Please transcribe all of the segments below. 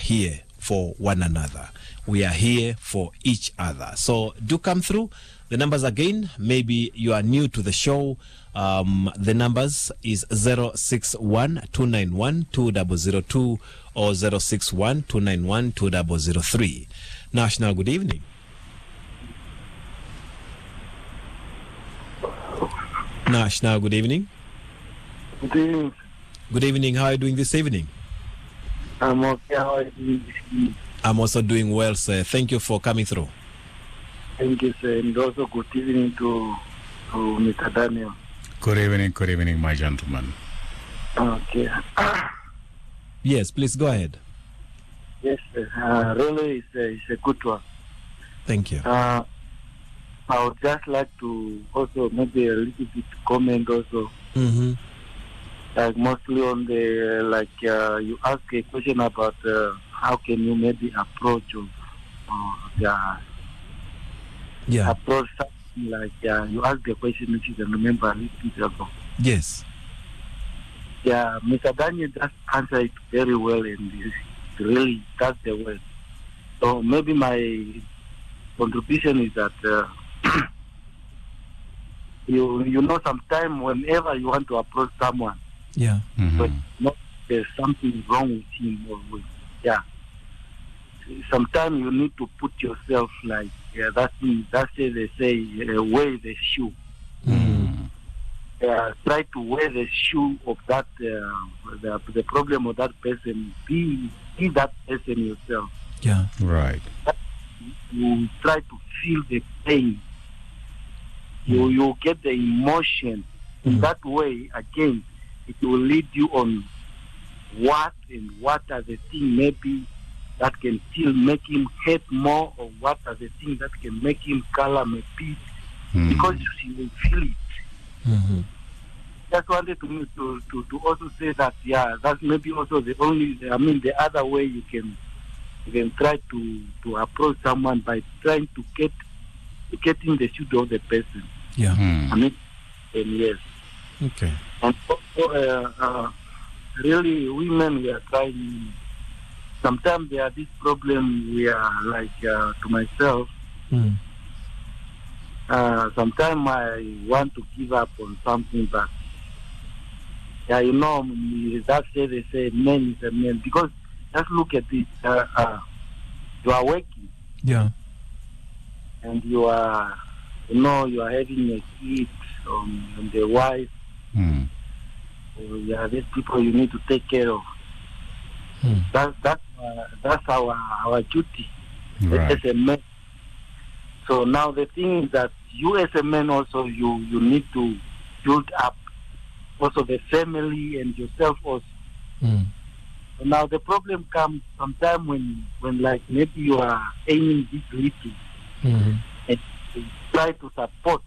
here for one another. We are here for each other. So do come through. The numbers again, maybe you are new to the show. The numbers is 061-291-2002 or 061-291-2003. National, good evening. National, good evening. Good evening. Good evening. How are you doing this evening? I'm okay. How are you doing this evening? I'm also doing well, sir. Thank you for coming through. Thank you, sir. And also good evening to Mr. Daniel. Good evening, my gentleman. Okay. Yes, please go ahead. Yes, sir. Really, it's a good one. Thank you. I would just like to also maybe a little bit comment also. Mm-hmm. Like mostly on the, you ask a question about how can you maybe approach approach something like you ask the question which you can remember a little bit ago. Yes. Yeah, Mr. Daniel just answered it very well, and really that's the word. So maybe my contribution is that you know, sometimes whenever you want to approach someone, Yeah. but not there's something wrong with him or with sometimes you need to put yourself like that's they say wear the shoe. Try to wear the shoe of that the problem of that person. Be that person yourself. Yeah. Right. You try to feel the pain. You get the emotion. In that way, again, it will lead you on what are the things maybe that can still make him hate more, or what are the things that can make him calm a bit, because you will feel it. Mm-hmm. Just wanted to also say that that's maybe also the other way you can try to approach someone by trying to get in the shoes of the person. Yeah. Yes. Okay. And also, really, women, we are trying. Sometimes there are this problem. We are like to myself. Sometimes I want to give up on something, but that they say men is a man, because just look at it. You are working. Yeah. And you are having a kid and the wife. These people you need to take care of. That's our duty as a man. So now the thing is that you as a man also you need to build up also the family and yourself also. So now the problem comes sometime when like maybe you are aiming this little and you try to support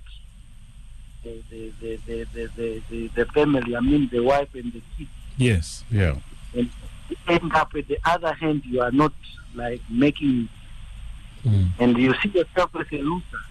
the family, the wife and the kids. Yes. Yeah. And you end up at the other hand, you are not like making and you see yourself as a loser.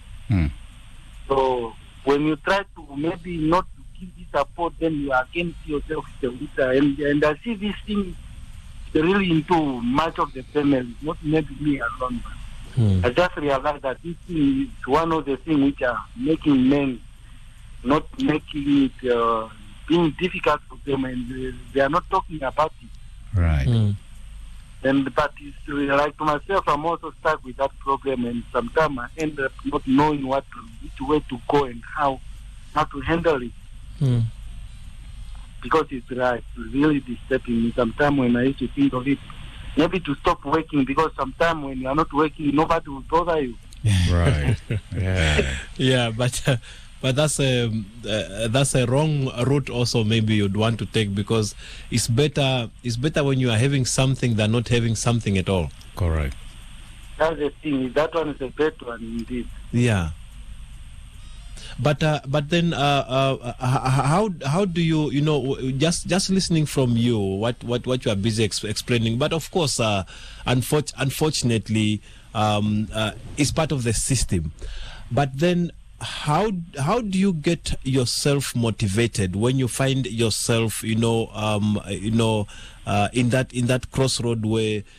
So when you try to maybe not to give this support, then you again see yourself as a loser. And I see this thing really into much of the family, not maybe me alone. I just realized that this thing is one of the things which are making men not making it being difficult for them, and they are not talking about it. Right. But it's like to myself, I'm also stuck with that problem, and sometimes I end up not knowing which way to go and how to handle it. Because it's like really disturbing me. Sometimes when I used to think of it, maybe to stop working, because sometimes when you are not working, nobody will bother you. Right. Yeah. Yeah, but that's a wrong route also maybe you'd want to take, because it's better when you are having something than not having something at all. Correct. That's the thing. That one is a better one indeed. Yeah. But then how do you just listening from you what you are busy explaining, but of course unfortunately it's part of the system. But then how do you get yourself motivated when you find yourself in that crossroad where